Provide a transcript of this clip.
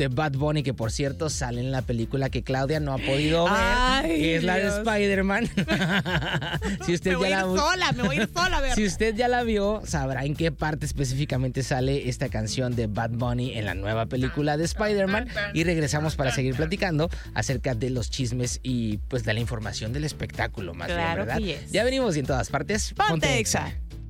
de Bad Bunny, que por cierto sale en la película que Claudia no ha podido ver, que es la de Spider-Man. Si usted me voy a ir sola a ver. Si usted ya la vio, sabrá en qué parte específicamente sale esta canción de Bad Bunny en la nueva película de Spider-Man. Y regresamos para seguir platicando acerca de los chismes y pues de la información del espectáculo, más bien, ¿verdad? Que yes. Ya venimos y en todas partes. Ponte Exa.